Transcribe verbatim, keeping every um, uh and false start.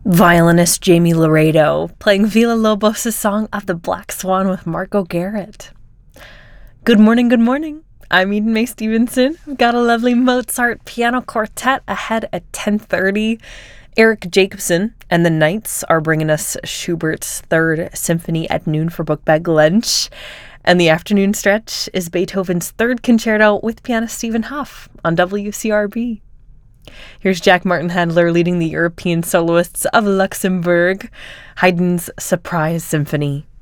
Violinist Jamie Laredo playing Villa-Lobos' song of the Black Swan with Marco Garrett. Good morning, good morning. I'm Eden Mae Stevenson. I've got a lovely Mozart piano quartet ahead at ten thirty. Eric Jacobson and the Knights are bringing us Schubert's Third Symphony at noon for book bag lunch. And the afternoon stretch is Beethoven's Third Concerto with pianist Stephen Hough on W C R B. Here's Jack Martin Handler leading the European soloists of Luxembourg, Haydn's Surprise Symphony.